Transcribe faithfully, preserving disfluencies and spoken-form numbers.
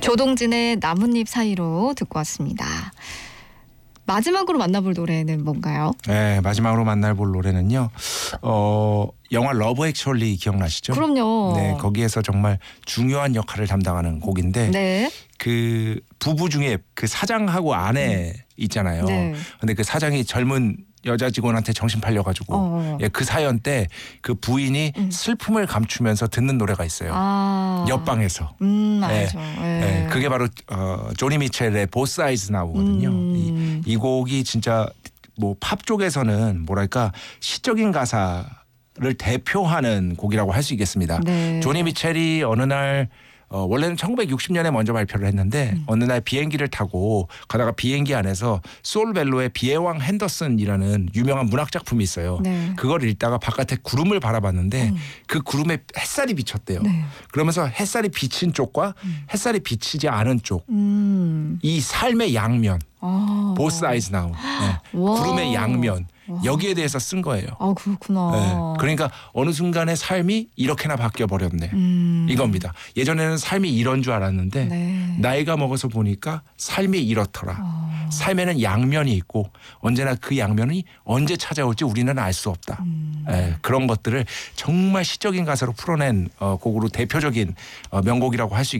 조동진의 나뭇잎 사이로 듣고 왔습니다. 마지막으로 만나볼 노래는 뭔가요? 네, 마지막으로 만나볼 노래는요. 어, 영화 러브 액츄얼리 기억나시죠? 그럼요. 네, 거기에서 정말 중요한 역할을 담당하는 곡인데 네. 그 부부 중에 그 사장하고 아내 있잖아요. 네. 근데 그 사장이 젊은 여자 직원한테 정신 팔려가지고 어. 예, 그 사연 때 그 부인이 음. 슬픔을 감추면서 듣는 노래가 있어요. 아. 옆방에서. 음, 네. 알죠. 예. 네, 그게 바로 어, 조니 미첼의 보스 아이즈 나오거든요. 음. 이, 이 곡이 진짜 뭐 팝 쪽에서는 뭐랄까 시적인 가사를 대표하는 곡이라고 할 수 있겠습니다. 네. 조니 미첼이 어느 날 어, 원래는 천구백육십 년에 먼저 발표를 했는데 음. 어느 날 비행기를 타고 가다가 비행기 안에서 소울벨로의 비의 왕 핸더슨이라는 유명한 문학 작품이 있어요. 네. 그걸 읽다가 바깥에 구름을 바라봤는데 음. 그 구름에 햇살이 비쳤대요. 네. 그러면서 햇살이 비친 쪽과 음. 햇살이 비치지 않은 쪽, 음. 이 삶의 양면, 아. 보스 아이즈 나우, 네. 와. 구름의 양면, 와. 여기에 대해서 쓴 거예요. 아, 그렇구나. 네. 그러니까 어느 순간에 삶이 이렇게나 바뀌어 버렸네. 음. 이겁니다. 예전에는 삶이 이런 줄 알았는데 네. 나이가 먹어서 보니까 삶이 이렇더라. 어. 삶에는 양면이 있고 언제나 그 양면이 언제 찾아올지 우리는 알 수 없다. 음. 예, 그런 것들을 정말 시적인 가사로 풀어낸 어, 곡으로 대표적인 어, 명곡이라고 할 수 있습니다.